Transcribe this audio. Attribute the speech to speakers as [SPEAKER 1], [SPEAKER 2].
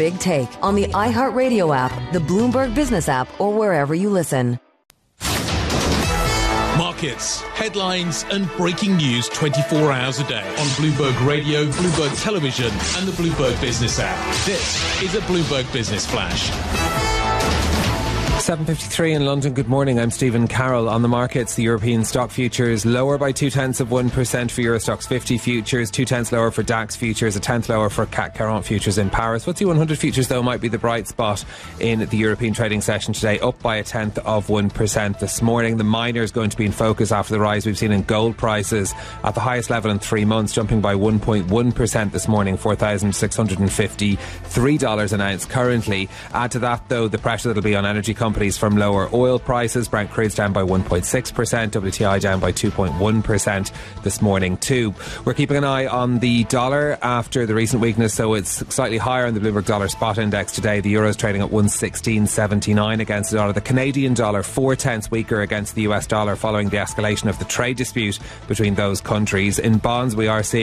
[SPEAKER 1] Big Take on the iHeartRadio app, the Bloomberg Business app, or wherever you listen.
[SPEAKER 2] Markets, headlines and breaking news 24 hours a day on Bloomberg Radio, Bloomberg Television and the Bloomberg Business app. This is a Bloomberg Business Flash.
[SPEAKER 3] 7:53 in London. Good morning. I'm Stephen Carroll. On the markets, the European stock futures lower by 0.2% for Euro Stoxx 50 futures, 0.2 lower for DAX futures, 1/10 lower for CAC 40 futures in Paris. FTSE 100 futures, though, might be the bright spot in the European trading session today, up by 0.1% this morning. The miner is going to be in focus after the rise we've seen in gold prices at the highest level in 3 months, jumping by 1.1% this morning, $4,653 an ounce currently. Add to that, though, the pressure that'll be on energy companies from lower oil prices. Brent crude's down by 1.6%, WTI down by 2.1% this morning too. We're keeping an eye on the dollar after the recent weakness, so it's slightly higher on the Bloomberg Dollar Spot Index today. The euro is trading at 116.79 against the dollar. The Canadian dollar 0.4 weaker against the US dollar following the escalation of the trade dispute between those countries. In bonds, we are seeing